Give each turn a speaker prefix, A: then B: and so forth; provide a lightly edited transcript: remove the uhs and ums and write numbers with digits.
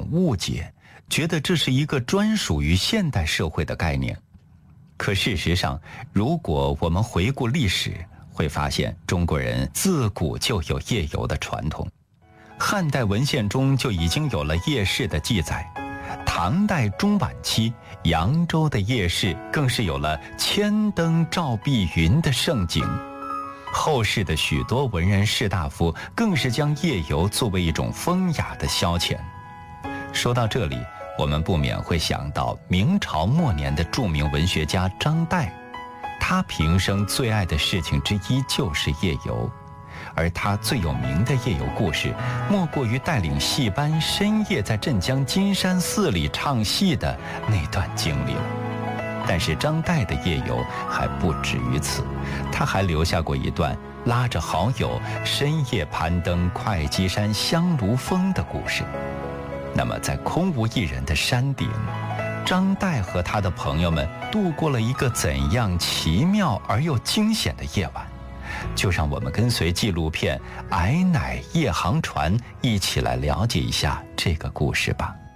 A: 误解，觉得这是一个专属于现代社会的概念。可事实上，如果我们回顾历史，会发现中国人自古就有夜游的传统。汉代文献中就已经有了夜市的记载，唐代中晚期，扬州的夜市更是有了千灯照碧云的盛景。后世的许多文人士大夫更是将夜游作为一种风雅的消遣。说到这里，我们不免会想到明朝末年的著名文学家张岱，他平生最爱的事情之一就是夜游，而他最有名的夜游故事，莫过于带领戏班深夜在镇江金山寺里唱戏的那段经历了。但是张岱的夜游还不止于此，他还留下过一段拉着好友深夜攀登会稽山香炉峰的故事。那么在空无一人的山顶，张岱和他的朋友们度过了一个怎样奇妙而又惊险的夜晚？就让我们跟随纪录片《矮乃夜航船》一起来了解一下这个故事吧。